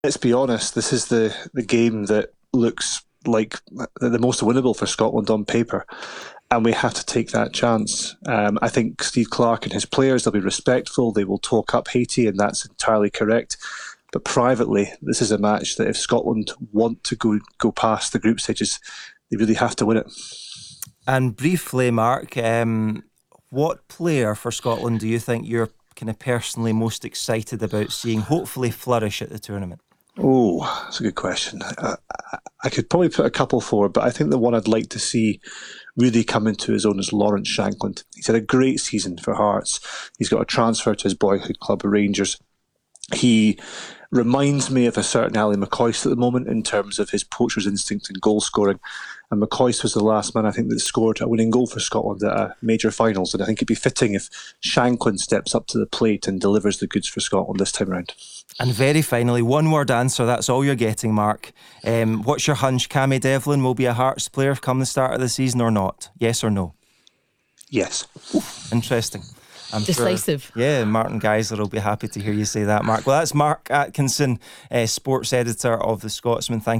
Let's be honest, this is the game that looks like the most winnable for Scotland on paper, and we have to take that chance. I think Steve Clarke and his players, they'll be respectful, they will talk up Haiti, and that's entirely correct. But privately, this is a match that if Scotland want to go past the group stages, they really have to win it. And briefly, Mark, what player for Scotland do you think you're kind of personally most excited about seeing hopefully flourish at the tournament? Oh, that's a good question. I could probably put a couple forward, but I think the one I'd like to see really come into his own is Lawrence Shankland. He's had a great season for Hearts. He's got a transfer to his boyhood club, Rangers. He reminds me of a certain Ali McCoist at the moment in terms of his poacher's instinct and goal scoring. And McCoist was the last man, I think, that scored a winning goal for Scotland at a major finals. And I think it'd be fitting if Shankland steps up to the plate and delivers the goods for Scotland this time around. And very finally, one word answer, that's all you're getting, Mark. What's your hunch? Cammy Devlin will be a Hearts player come the start of the season or not? Yes or no? Yes. Interesting. I'm decisive. Sure, yeah, Martin Geisler will be happy to hear you say that, Mark. Well, that's Mark Atkinson, sports editor of The Scotsman. Thank you.